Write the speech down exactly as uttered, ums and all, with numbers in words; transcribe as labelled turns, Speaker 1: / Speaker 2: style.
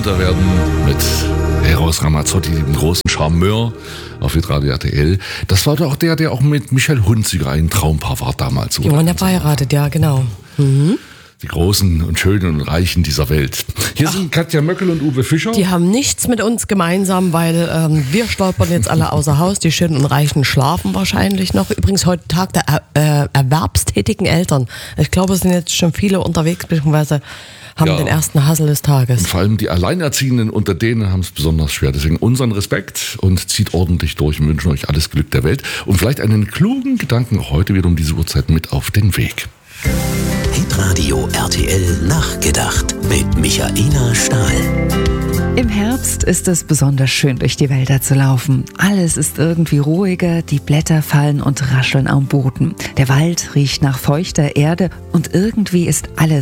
Speaker 1: älter werden mit Eros Ramazzotti, dem großen Charmeur auf Hitradio R T L. Das war doch der, der auch mit Michael Hunziker ein Traumpaar war damals.
Speaker 2: Die waren ja verheiratet, ja, genau. Mhm.
Speaker 1: Die Großen und Schönen und Reichen dieser Welt. Hier Ach, sind Katja Möckel und Uwe Fischer.
Speaker 2: Die haben nichts mit uns gemeinsam, weil ähm, wir stolpern jetzt alle außer Haus. Die Schönen und Reichen schlafen wahrscheinlich noch. Übrigens heute Tag der er- äh, erwerbstätigen Eltern. Ich glaube, es sind jetzt schon viele unterwegs, beziehungsweise haben ja den ersten Hassel des Tages.
Speaker 1: Und vor allem die Alleinerziehenden unter denen haben es besonders schwer. Deswegen unseren Respekt und zieht ordentlich durch und wünschen euch alles Glück der Welt. Und vielleicht einen klugen Gedanken auch heute wieder um diese Uhrzeit mit auf den Weg.
Speaker 3: Hitradio R T L Nachgedacht mit Michaela Stahl.
Speaker 4: Im Herbst ist es besonders schön, durch die Wälder zu laufen. Alles ist irgendwie ruhiger, die Blätter fallen und rascheln am Boden. Der Wald riecht nach feuchter Erde und irgendwie ist alles